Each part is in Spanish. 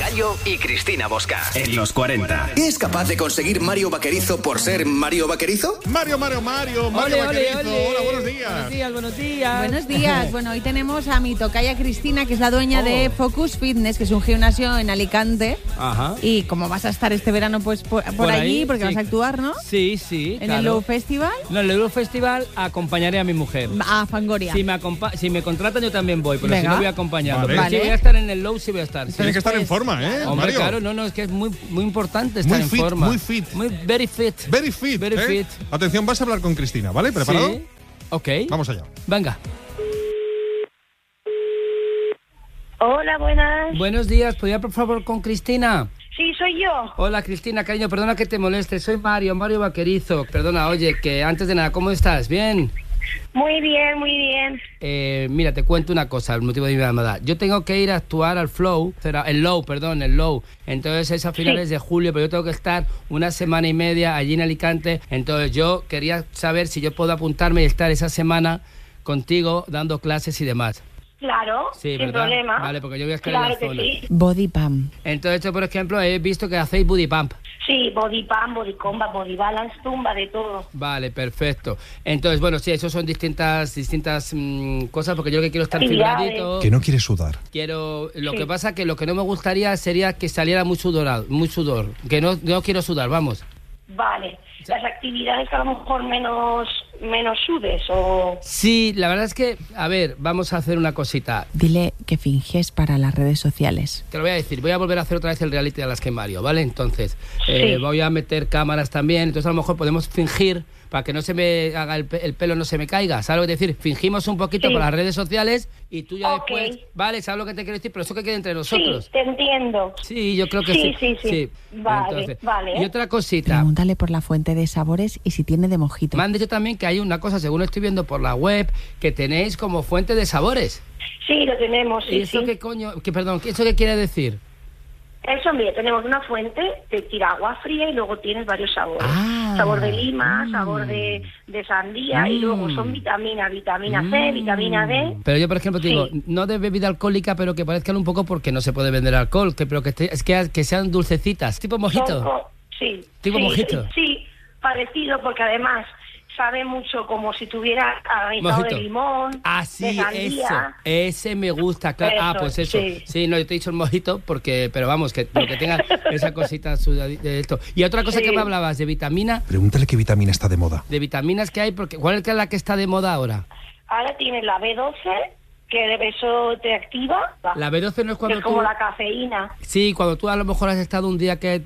Mario y Cristina Bosca. En los 40. ¿Qué es capaz de conseguir Mario Vaquerizo por ser Mario Vaquerizo? Mario Vaquerizo. Hola, buenos días. Buenos días. Buenos días. Bueno, hoy tenemos a mi tocaya Cristina, que es la dueña de Focus Fitness, que es un gimnasio en Alicante. Ajá. Y como vas a estar este verano pues por allí, ahí, porque sí. vas a actuar, ¿no? Sí, ¿En claro. el Low Festival? No, en el Low Festival acompañaré a mi mujer. A Fangoria. Si me contratan yo también voy, pero Venga. si no voy acompañando. Vale. Pero si voy a estar en el Low, sí voy a estar. Sí. Tiene que estar en forma, ¿eh, Hombre, Mario? claro, no, es que es muy importante estar Muy en fit, forma. muy fit. Very fit. Very fit, Very ¿eh? fit. Atención, vas a hablar con Cristina, ¿vale? ¿Preparado? Sí. Ok. Vamos allá. Venga. Hola, buenas. Buenos días, ¿podría por favor con Cristina? Sí, soy yo. Hola Cristina, cariño, perdona que te moleste, soy Mario Vaquerizo. Perdona, oye, que antes de nada, ¿cómo estás? ¿Bien? Muy bien, muy bien. Mira, te cuento una cosa, el motivo de mi llamada. Yo tengo que ir a actuar al el Low. Entonces es a finales de julio, pero yo tengo que estar una semana y media allí en Alicante. Entonces yo quería saber si yo puedo apuntarme y estar esa semana contigo dando clases y demás. Claro, Sí, sin ¿verdad? problema. Vale, porque yo voy a estar Claro en la que zona. sí. Body Pump. Entonces yo, por ejemplo, he visto que hacéis booty pump. Sí, body pump, body combat, body balance, tumba, de todo. Vale, perfecto. Entonces, bueno, sí, eso son distintas cosas, porque yo lo que quiero estar Actividades. fibradito. Que no quieres sudar. Lo Sí. que pasa que lo que no me gustaría sería que saliera muy sudor, que no quiero sudar, vamos. Vale. Las actividades que a lo mejor menos sudes o... Sí, la verdad es que, a ver, vamos a hacer una cosita. Dile que finges para las redes sociales. Te lo voy a decir, voy a volver a hacer otra vez el reality de las que Mario, ¿vale? Entonces, Sí. voy a meter cámaras también, entonces a lo mejor podemos fingir para que no se me haga el pelo, no se me caiga, ¿sabes lo que decir? Fingimos un poquito Sí. por las redes sociales y tú ya Ok. después, ¿vale? ¿Sabes lo que te quiero decir? Pero eso que quede entre nosotros. Sí, te entiendo. Sí, yo creo que sí. Sí. Vale, vale. Y otra cosita. Pregúntale por la fuente de sabores y si tiene de mojito. Me han dicho también que hay una cosa, según estoy viendo por la web, que tenéis como fuente de sabores. Sí, lo tenemos, ¿Y sí, eso sí. qué coño? Perdón, ¿eso qué quiere decir? Eso, mira, tenemos una fuente, te tira agua fría y luego tienes varios sabores. Ah. Sabor de lima, sabor de sandía y luego son vitamina C, vitamina D. Pero yo, por ejemplo, te digo, Sí. no de bebida alcohólica, pero que parezcan un poco porque no se puede vender alcohol, pero que sean dulcecitas, tipo mojito. Sí. Tipo sí, mojito. Sí, parecido, porque además sabe mucho como si tuviera granizado Mojito. de limón, Ah, de sí, sandía. ese me gusta, claro. Eso, Pues eso. sí. No, yo te he dicho el mojito, pero vamos, que lo que tenga esa cosita de esto. Y otra cosa Sí. que me hablabas, de vitamina, Pregúntale qué vitamina está de moda. de vitaminas que hay, porque ¿cuál es la que está de moda ahora? Ahora tienes la B12, que eso te activa. La B12 no es que cuando es como tú... la cafeína. Sí, cuando tú a lo mejor has estado un día que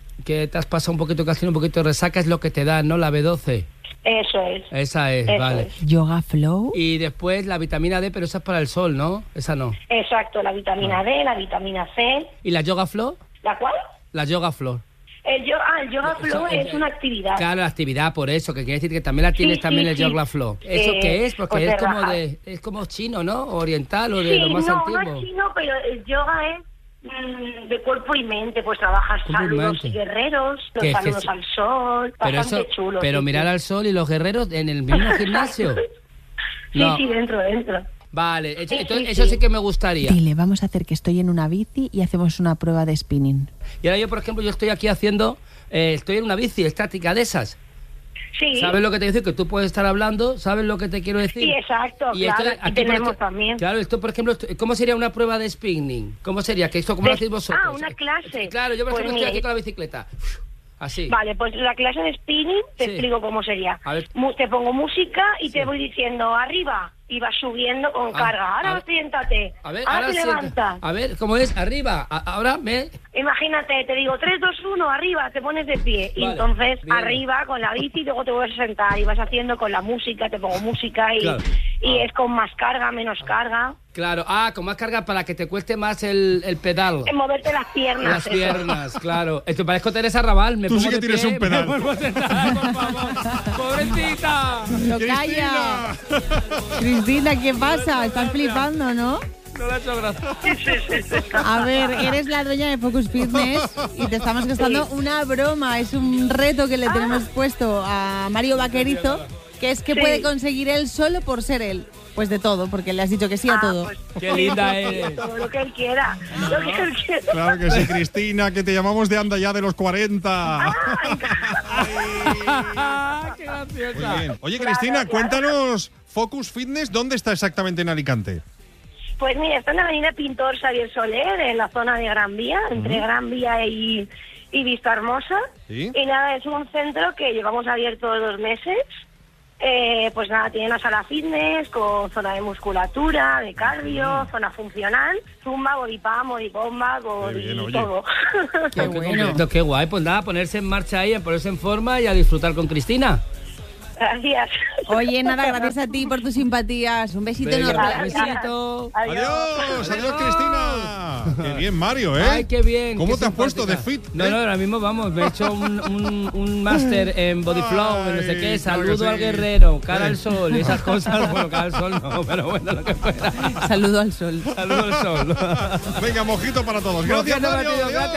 te has pasado un poquito, que has tenido un poquito de resaca, es lo que te da, ¿no? La B12. Eso es. Esa es, Eso vale. es. Yoga Flow. Y después la vitamina D, pero esa es para el sol, ¿no? Esa no. Exacto, la vitamina D, la vitamina C. ¿Y la Yoga Flow? ¿La cual? La Yoga Flow. El yoga flow es una actividad. Claro, la actividad, por eso, que quiere decir que también la tienes Sí, también sí, el sí. Yoga Flow. ¿Eso qué es? Porque pues es de como rajar. es como chino, ¿no? Oriental o de lo más antiguo. No es chino, pero el yoga es de cuerpo y mente, pues trabajas Cuerpo y saludos mente. y guerreros, los Que saludos sí. al sol, Pero bastante eso, chulo. pero sí, mirar sí. al sol y los guerreros en el mismo gimnasio. Sí, No. sí, dentro. Vale, entonces sí, eso sí. sí que me gustaría. Dile, vamos a hacer que estoy en una bici y hacemos una prueba de spinning. Y ahora yo, por ejemplo, yo estoy aquí haciendo, estoy en una bici estática de esas. Sí, ¿Sabes lo que te digo? Que tú puedes estar hablando, ¿sabes lo que te quiero decir? sí, exacto, Y claro, esto, aquí por tenemos ejemplo, también. Claro, esto, por ejemplo, ¿cómo sería una prueba de spinning? ¿Cómo sería? ¿Que esto cómo lo hacéis vosotros? una clase. Claro, yo por Pues ejemplo mira, estoy aquí con la bicicleta. Así. Vale, pues la clase de spinning te Sí. explico cómo sería. A ver. Te pongo música y Sí. te voy diciendo arriba y vas subiendo con carga. Ahora ver. siéntate. A ver, ahora te sienta. levantas. A ver, ¿cómo es? Arriba. Ahora me... Imagínate, te digo 3, 2, 1, arriba, te pones de pie. Y Vale, entonces bien. arriba con la bici, luego te vuelves a sentar y vas haciendo con la música, te pongo música y, Claro. y es con más carga, menos carga. Claro, con más carga para que te cueste más el pedal. En moverte las piernas. Las eso. piernas, claro. Esto parezco Teresa Raval. Me Tú pongo sí que de tienes pie, un pedal. Me vuelvo a sentar, por favor. ¡Pobrecita! ¡Tocaya! Cristina, ¿qué pasa? Estás flipando, ¿no? No le ha hecho gracia. A ver, eres la dueña de Focus Fitness y te estamos gastando una broma. Es un reto que le tenemos puesto a Mario Vaquerizo, que es que Sí. puede conseguir él solo por ser él. Pues de todo, porque le has dicho que sí a todo. Pues, Qué linda eres. Todo lo que él quiera. Lo que él quiera. Claro que sí, Cristina, que te llamamos de Anda Ya de los 40. ¡Qué graciosa! Muy bien. Oye, Cristina, cuéntanos, Focus Fitness, ¿dónde está exactamente en Alicante? Pues mira, está en la avenida Pintor Xavier Soler, en la zona de Gran Vía, entre Gran Vía y Vista Hermosa. ¿Sí? Y nada, es un centro que llevamos abierto 2 meses. Pues nada, tiene una sala fitness con zona de musculatura, de cardio, zona funcional, zumba, body pump, body bomba, body bien, oye. todo. Qué bueno. Qué guay, pues nada, ponerse en marcha ahí, ponerse en forma y a disfrutar con Cristina. Gracias. Oye, nada, gracias a ti por tus simpatías. Un besito Venga, enorme. besito. ¡Adiós! ¡Adiós, Cristina! ¡Qué bien, Mario, eh! Ay, qué bien. ¿Cómo qué te has puesto de simpática. fit? No, ahora mismo vamos, me he hecho un máster en body flow, en no sé qué, Ay, claro que saludo sí. al guerrero, cara al sol y esas cosas. Bueno, cara al sol no, pero bueno, lo que fuera. Saludo al sol. Saludo al sol. Venga, mojito para todos. Gracias, Mojito para Mario. ti, Adiós. gracias.